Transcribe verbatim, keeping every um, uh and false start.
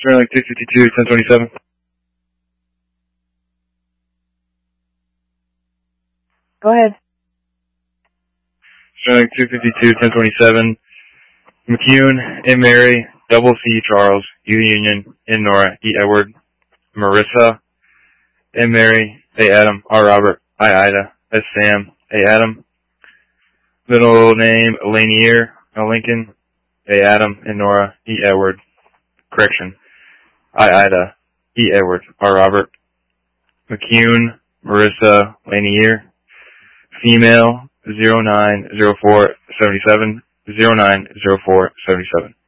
Sterling two fifty-two, ten twenty-seven. Go ahead. Sterling two fifty-two, ten twenty-seven. McCune, A. Mary, double C. Charles, U. Union, N. Nora, E. Edward, Marissa, A. Mary, A. Adam, R. Robert, I. Ida, S. Sam, A. Adam. Middle name, Lanier, L. Lincoln, A. Adam, N. Nora, E. Edward, correction, I. Ida, E. Edward, R. Robert. McCune, Marissa, Lanier. Female, zero nine zero four seven seven, zero nine zero four seven seven.